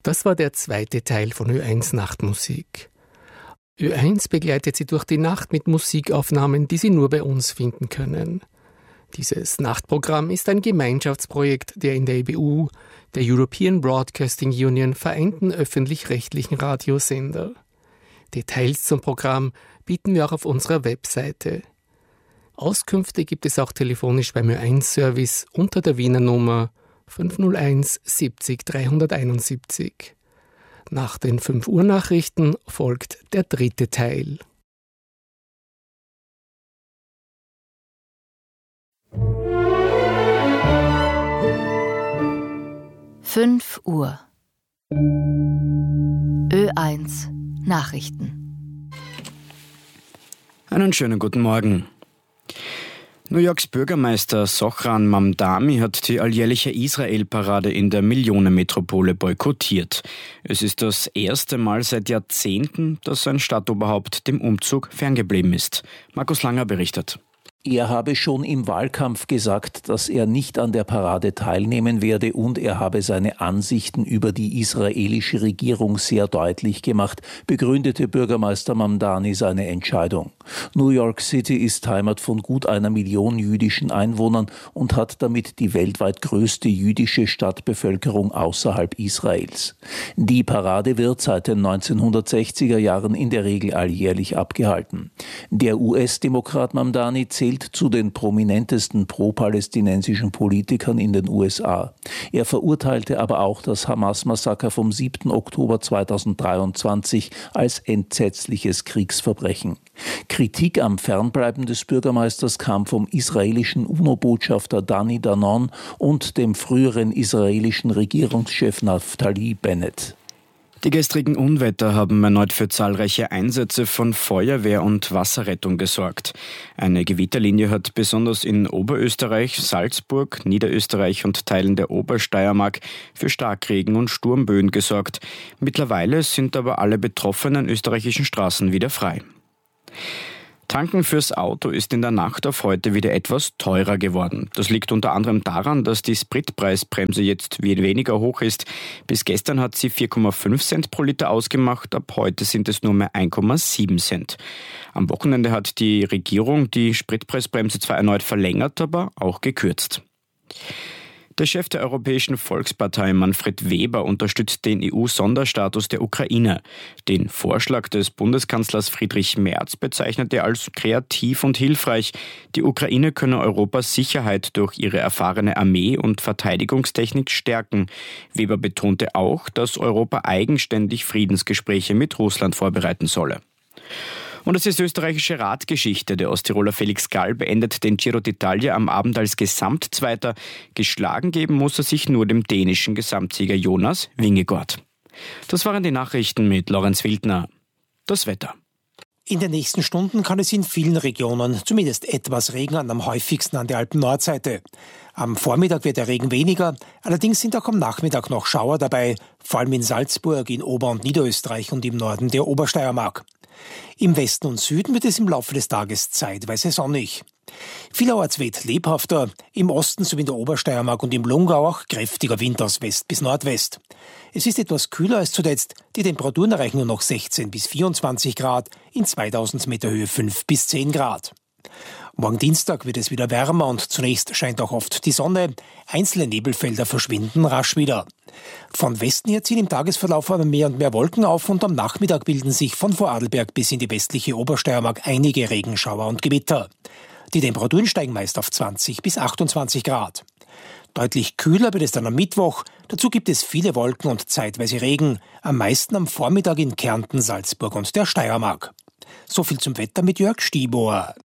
Das war der zweite Teil von Ö1 Nachtmusik. Ö1 begleitet Sie durch die Nacht mit Musikaufnahmen, die Sie nur bei uns finden können. Dieses Nachtprogramm ist ein Gemeinschaftsprojekt der in der EBU, der European Broadcasting Union, vereinten öffentlich-rechtlichen Radiosender. Details zum Programm bieten wir auch auf unserer Webseite. Auskünfte gibt es auch telefonisch beim Ö1-Service unter der Wiener Nummer 501 70 371. Nach den 5 Uhr Nachrichten folgt der dritte Teil. Uhr. Ö1 Nachrichten. Einen schönen guten Morgen. New Yorks Bürgermeister Zohran Mamdani hat die alljährliche Israel-Parade in der Millionenmetropole boykottiert. Es ist das erste Mal seit Jahrzehnten, dass ein Stadtoberhaupt dem Umzug ferngeblieben ist. Markus Langer berichtet. Er habe schon im Wahlkampf gesagt, dass er nicht an der Parade teilnehmen werde und er habe seine Ansichten über die israelische Regierung sehr deutlich gemacht, begründete Bürgermeister Mamdani seine Entscheidung. New York City ist Heimat von gut 1 Million jüdischen Einwohnern und hat damit die weltweit größte jüdische Stadtbevölkerung außerhalb Israels. Die Parade wird seit den 1960er Jahren in der Regel alljährlich abgehalten. Der US-Demokrat Mamdani zählt zu den prominentesten pro-palästinensischen Politikern in den USA. Er verurteilte aber auch das Hamas-Massaker vom 7. Oktober 2023 als entsetzliches Kriegsverbrechen. Kritik am Fernbleiben des Bürgermeisters kam vom israelischen UNO-Botschafter Dani Danon und dem früheren israelischen Regierungschef Naftali Bennett. Die gestrigen Unwetter haben erneut für zahlreiche Einsätze von Feuerwehr und Wasserrettung gesorgt. Eine Gewitterlinie hat besonders in Oberösterreich, Salzburg, Niederösterreich und Teilen der Obersteiermark für Starkregen und Sturmböen gesorgt. Mittlerweile sind aber alle betroffenen österreichischen Straßen wieder frei. Tanken fürs Auto ist in der Nacht auf heute wieder etwas teurer geworden. Das liegt unter anderem daran, dass die Spritpreisbremse jetzt weniger hoch ist. Bis gestern hat sie 4,5 Cent pro Liter ausgemacht, ab heute sind es nur mehr 1,7 Cent. Am Wochenende hat die Regierung die Spritpreisbremse zwar erneut verlängert, aber auch gekürzt. Der Chef der Europäischen Volkspartei, Manfred Weber, unterstützt den EU-Sonderstatus der Ukraine. Den Vorschlag des Bundeskanzlers Friedrich Merz bezeichnet er als kreativ und hilfreich. Die Ukraine könne Europas Sicherheit durch ihre erfahrene Armee und Verteidigungstechnik stärken. Weber betonte auch, dass Europa eigenständig Friedensgespräche mit Russland vorbereiten solle. Und es ist österreichische Radgeschichte. Der Osttiroler Felix Gall beendet den Giro d'Italia am Abend als Gesamtzweiter. Geschlagen geben muss er sich nur dem dänischen Gesamtsieger Jonas Vingegaard. Das waren die Nachrichten mit Lorenz Wildner. Das Wetter. In den nächsten Stunden kann es in vielen Regionen zumindest etwas regnen, am häufigsten an der Alpen-Nordseite. Am Vormittag wird der Regen weniger, allerdings sind auch am Nachmittag noch Schauer dabei, vor allem in Salzburg, in Ober- und Niederösterreich und im Norden der Obersteiermark. Im Westen und Süden wird es im Laufe des Tages zeitweise sonnig. Vielerorts weht lebhafter, im Osten sowie in der Obersteiermark und im Lungau auch kräftiger Wind aus West bis Nordwest. Es ist etwas kühler als zuletzt, die Temperaturen erreichen nur noch 16 bis 24 Grad, in 2000 Meter Höhe 5 bis 10 Grad. Morgen Dienstag wird es wieder wärmer und zunächst scheint auch oft die Sonne. Einzelne Nebelfelder verschwinden rasch wieder. Von Westen her ziehen im Tagesverlauf aber mehr und mehr Wolken auf und am Nachmittag bilden sich von Vorarlberg bis in die westliche Obersteiermark einige Regenschauer und Gewitter. Die Temperaturen steigen meist auf 20 bis 28 Grad. Deutlich kühler wird es dann am Mittwoch. Dazu gibt es viele Wolken und zeitweise Regen. Am meisten am Vormittag in Kärnten, Salzburg und der Steiermark. So viel zum Wetter mit Jörg Stiebohr.